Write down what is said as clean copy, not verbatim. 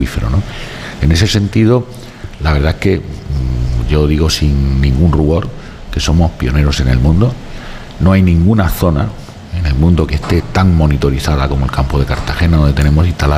acuífero, ¿no? En ese sentido, la verdad es que yo digo sin ningún rubor que somos pioneros en el mundo. No hay ninguna zona en el mundo que esté tan monitorizada como el campo de Cartagena, donde tenemos instalada